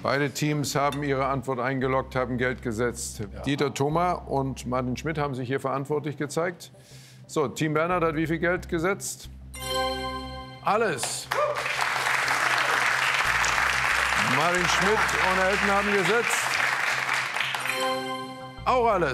Beide Teams haben ihre Antwort eingeloggt, haben Geld gesetzt. Ja. Dieter Thoma und Martin Schmidt haben sich hier verantwortlich gezeigt. So, Team Bernhard hat wie viel Geld gesetzt? Alles. Martin Schmidt und Elton haben gesetzt. Auch alles.